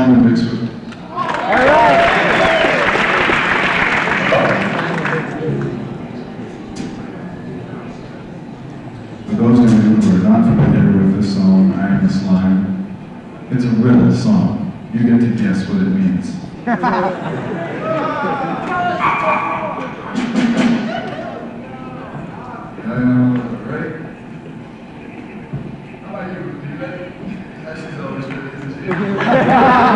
Slime and Bixwood. All right. For those of you who are not familiar with this song, I Am the Slime, it's a riddle song. You get to guess what it means.